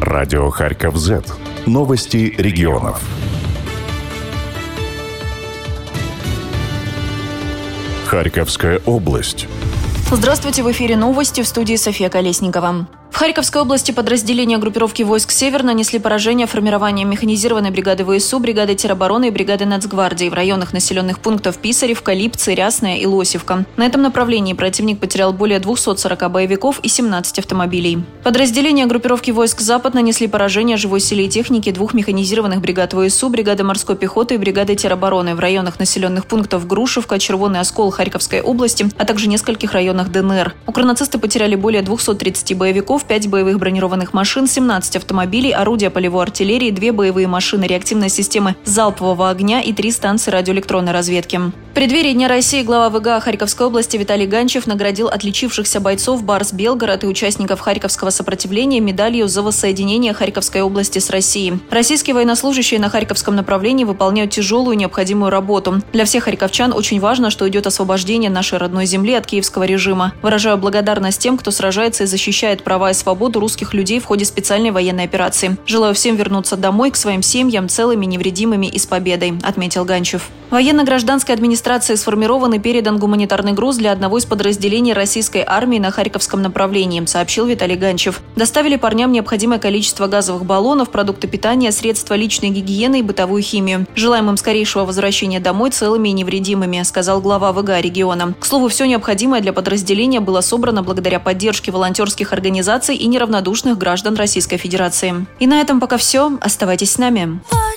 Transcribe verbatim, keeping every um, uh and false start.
Радио Харьков Зет. Новости регионов. Харьковская область. Здравствуйте, в эфире новости, в студии София Колесникова. В Харьковской области подразделения группировки войск «Север» нанесли поражение формированием механизированной бригады ВСУ, бригады теробороны и бригады Нацгвардии в районах населенных пунктов Писарев, Калипцы, Рясная и Лосевка. На этом направлении противник потерял более двухсот сорока боевиков и семнадцать автомобилей. Подразделения группировки войск «Запад» нанесли поражение живой силе и технике двух механизированных бригад ВСУ, бригады морской пехоты и бригады теробороны в районах населенных пунктов Грушевка, Червоный Оскол Харьковской области, а также нескольких районах ДНР. Укронацисты потеряли более двухсот тридцати боевиков, пять боевых бронированных машин, семнадцать автомобилей, орудия полевой артиллерии, две боевые машины реактивной системы залпового огня и три станции радиоэлектронной разведки. В преддверии Дня России глава ВГА Харьковской области Виталий Ганчев наградил отличившихся бойцов Барс-Белгород и участников Харьковского сопротивления медалью за воссоединение Харьковской области с Россией. Российские военнослужащие на Харьковском направлении выполняют тяжелую необходимую работу. Для всех харьковчан очень важно, что идет освобождение нашей родной земли от киевского режима. Выражаю благодарность тем, кто сражается и защищает права и свободу русских людей в ходе специальной военной операции. Желаю всем вернуться домой к своим семьям целыми, невредимыми и с победой, отметил Ганчев. Военно-гражданской администрации сформирован и передан гуманитарный груз для одного из подразделений российской армии на Харьковском направлении, сообщил Виталий Ганчев. Доставили парням необходимое количество газовых баллонов, продукты питания, средства личной гигиены и бытовую химию. Желаем им скорейшего возвращения домой целыми и невредимыми, сказал глава ВГА региона. К слову, все необходимое для подразделения было собрано благодаря поддержке волонтерских организаций и неравнодушных граждан Российской Федерации. И на этом пока все. Оставайтесь с нами.